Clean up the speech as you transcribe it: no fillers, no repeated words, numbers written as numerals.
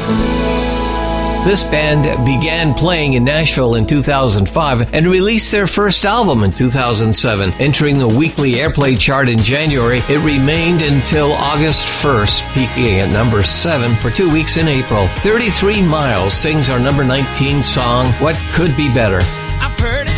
This band began playing in Nashville in 2005 and released their first album in 2007. Entering the weekly airplay chart in January, it remained until August 1st, peaking at number 7 for 2 weeks in April. 33 Miles sings our number 19 song, What Could Be Better. I've heard it.